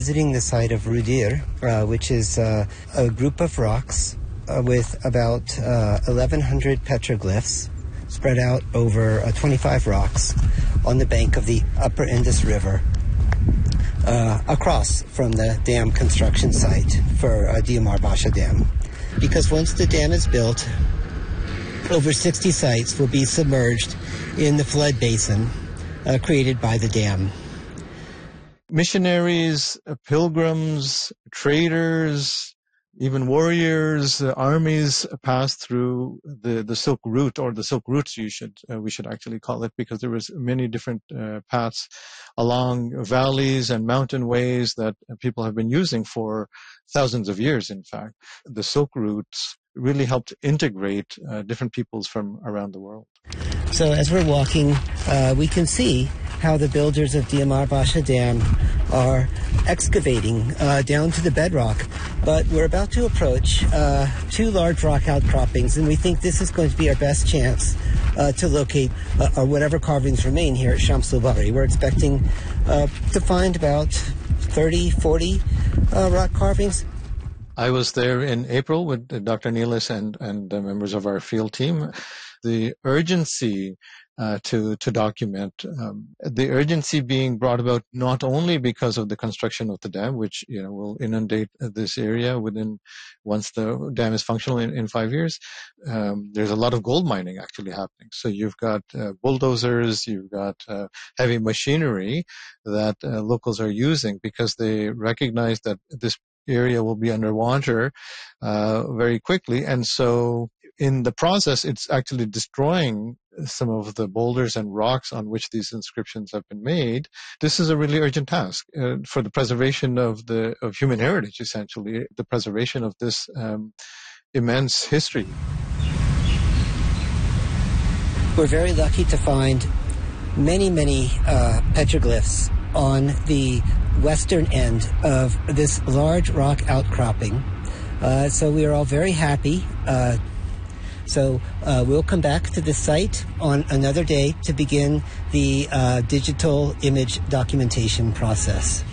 Visiting the site of Rudir, which is a group of rocks with about 1,100 petroglyphs spread out over 25 rocks on the bank of the upper Indus River, across from the dam construction site for Diamar Basha Dam. Because once the dam is built, over 60 sites will be submerged in the flood basin created by the dam. Missionaries, pilgrims, traders, even warriors, armies pass through the Silk Route, or the Silk Routes we should actually call it, because there was many different paths along valleys and mountain ways that people have been using for thousands of years, in fact. The Silk Routes really helped integrate different peoples from around the world. So as we're walking, we can see how the builders of Diamar Basha Dam are excavating down to the bedrock. But we're about to approach two large rock outcroppings, and we think this is going to be our best chance to locate or whatever carvings remain here at Shamsul Bahri. We're expecting to find about 30, 40 rock carvings. I was there in April with Dr. Neelis and members of our field team. The urgency to document, the urgency being brought about not only because of the construction of the dam, which will inundate this area once the dam is functional in 5 years. There's a lot of gold mining actually happening. So you've got bulldozers, you've got heavy machinery that locals are using because they recognize that this area will be underwater very quickly, and so in the process, it's actually destroying some of the boulders and rocks on which these inscriptions have been made. This is a really urgent task for the preservation of human heritage, essentially, the preservation of this immense history. We're very lucky to find many petroglyphs on the western end of this large rock outcropping. So we are all very happy. So we'll come back to this site on another day to begin the digital image documentation process.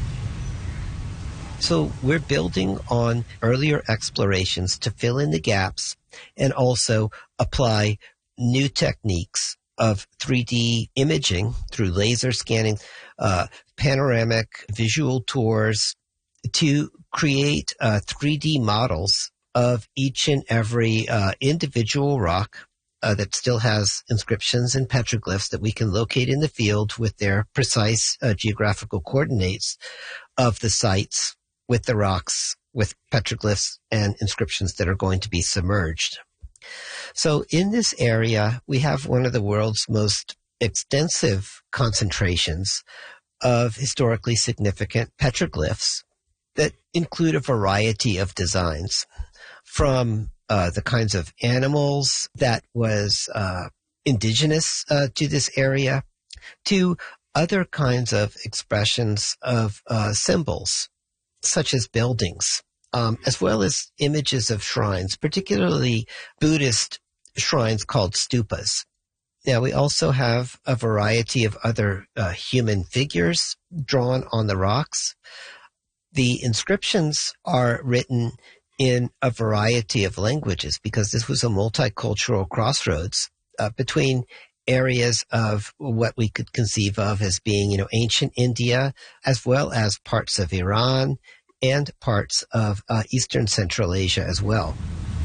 So we're building on earlier explorations to fill in the gaps and also apply new techniques of 3D imaging through laser scanning, panoramic visual tours to create 3D models of each and every individual rock that still has inscriptions and petroglyphs that we can locate in the field with their precise geographical coordinates of the sites with the rocks, with petroglyphs and inscriptions that are going to be submerged. So in this area, we have one of the world's most extensive concentrations of historically significant petroglyphs that include a variety of designs, from the kinds of animals that was indigenous to this area to other kinds of expressions of symbols, such as buildings, as well as images of shrines, particularly Buddhist shrines called stupas. Now, we also have a variety of other human figures drawn on the rocks. The inscriptions are written in a variety of languages because this was a multicultural crossroads between areas of what we could conceive of as being, ancient India, as well as parts of Iran and parts of Eastern Central Asia as well.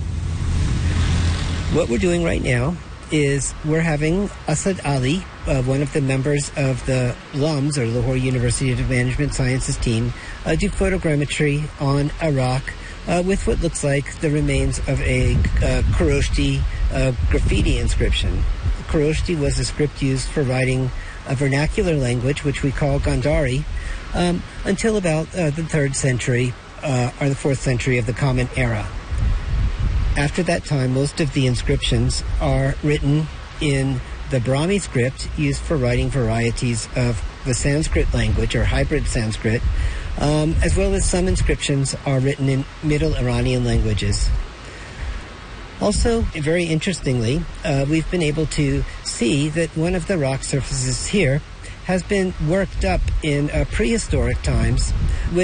What we're doing right now is we're having Asad Ali, one of the members of the LUMS, or Lahore University of Management Sciences team, do photogrammetry on a rock with what looks like the remains of a Kharoshti graffiti inscription. Kharoshti was a script used for writing a vernacular language, which we call Gandhari, until about the 3rd century or the 4th century of the Common Era. After that time, most of the inscriptions are written in the Brahmi script used for writing varieties of the Sanskrit language, or hybrid Sanskrit, as well as some inscriptions are written in Middle Iranian languages. Also, very interestingly, we've been able to see that one of the rock surfaces here has been worked up in prehistoric times with